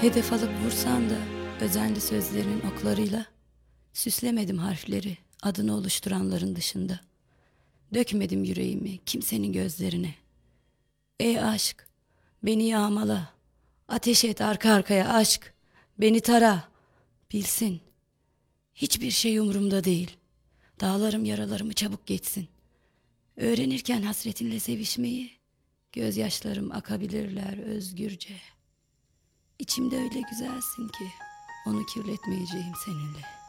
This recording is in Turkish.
Hedef alıp vursan da özenli sözlerinin oklarıyla süslemedim harfleri adını oluşturanların dışında. Dökmedim yüreğimi kimsenin gözlerine. Ey aşk, beni yağmala, ateş et arka arkaya aşk, beni tara, bilsin. Hiçbir şey umurumda değil. Dağlarım yaralarımı çabuk geçsin. Öğrenirken hasretinle sevişmeyi, gözyaşlarım akabilirler özgürce. İçimde öyle güzelsin ki onu kirletmeyeceğim seninle.